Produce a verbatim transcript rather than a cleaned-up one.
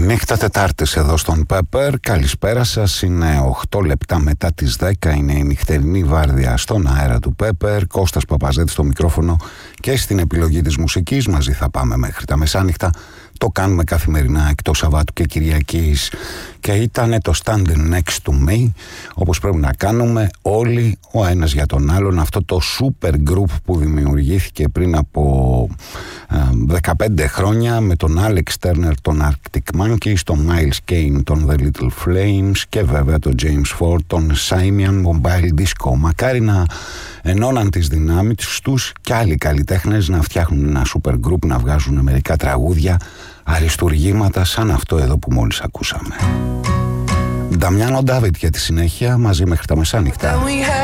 Νύχτα Τετάρτης εδώ στον Pepper. Καλησπέρα σας. Είναι οκτώ λεπτά μετά τις δέκα. Είναι η νυχτερινή βάρδια στον αέρα του Pepper. Κώστας Παπαζέτης στο μικρόφωνο και στην επιλογή της μουσικής. Μαζί θα πάμε μέχρι τα μεσάνυχτα. Το κάνουμε καθημερινά εκτός Σαββάτου και Κυριακής. Και ήταν το Standing Next to Me, όπως πρέπει να κάνουμε όλοι ο ένας για τον άλλον. Αυτό το super group που δημιουργήθηκε πριν από ε, δεκαπέντε χρόνια με τον Alex Turner, τον Arctic Monkeys, τον Miles Kane, τον The Little Flames και βέβαια τον James Ford, τον Simian Mobile Disco. Μακάρι να ενώναν τις δυνάμεις τους και άλλοι καλλιτέχνες να φτιάχνουν ένα super group, να βγάζουν μερικά τραγούδια, αριστουργήματα σαν αυτό εδώ που μόλις ακούσαμε. Νταμιάνο Ντάβιτ για τη συνέχεια, μαζί μέχρι τα μεσάνυχτα.